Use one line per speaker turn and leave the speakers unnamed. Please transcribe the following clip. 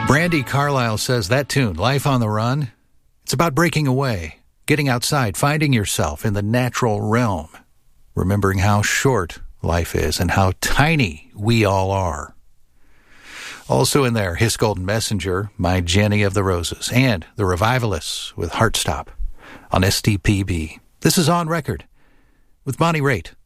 Brandi Carlile says that tune, Life on the Run, it's about breaking away, getting outside, finding yourself in the natural realm, remembering how short life is and how tiny we all are. Also in there, His Golden Messenger, My Jenny of the Roses, and The Revivalists with Heartstop on STPB. This is On Record with Bonnie Raitt.